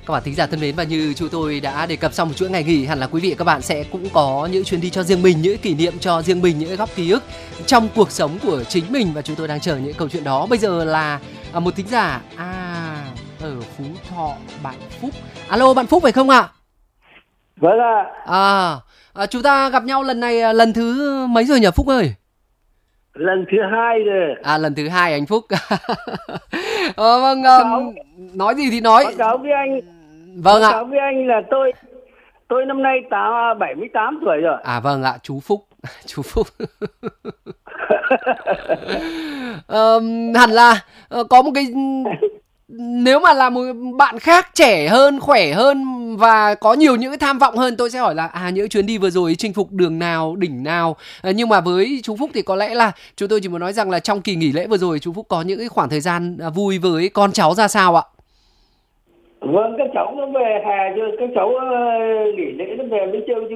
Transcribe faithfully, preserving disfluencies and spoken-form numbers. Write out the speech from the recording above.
Các bạn thính giả thân mến, và như chúng tôi đã đề cập, sau một chuỗi ngày nghỉ hẳn là quý vị và các bạn sẽ cũng có những chuyến đi cho riêng mình, những kỷ niệm cho riêng mình, những góc ký ức trong cuộc sống của chính mình, và chúng tôi đang chờ những câu chuyện đó. Bây giờ là à, một thính giả à ở Phú Thọ, bạn Phúc. Alo, bạn Phúc phải không ạ? Vâng ạ. À, à, chúng ta gặp nhau lần này lần thứ mấy rồi nhỉ Phúc ơi? Lần thứ hai rồi. À, lần thứ hai anh Phúc. ờ, vâng, um, nói gì thì nói. Báo cáo với anh. Vâng báo ạ. cáo với anh là tôi tôi năm nay tám bảy mươi tám tuổi rồi. À vâng ạ, chú Phúc, chú Phúc. um, hẳn là uh, có một cái, nếu mà là một bạn khác trẻ hơn, khỏe hơn và có nhiều những cái tham vọng hơn, tôi sẽ hỏi là à những chuyến đi vừa rồi chinh phục đường nào, đỉnh nào. À, nhưng mà với chú Phúc thì có lẽ là chúng tôi chỉ muốn nói rằng là trong kỳ nghỉ lễ vừa rồi chú Phúc có những cái khoảng thời gian vui với con cháu ra sao ạ? Vâng, các cháu nó về hè chứ, các cháu uh, nghỉ lễ nó về mới chơi.